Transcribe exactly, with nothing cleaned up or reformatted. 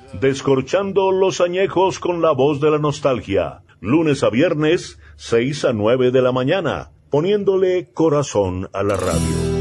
Descorchando los añejos con la voz de la nostalgia. Lunes a viernes, seis a nueve de la mañana, poniéndole corazón a la radio.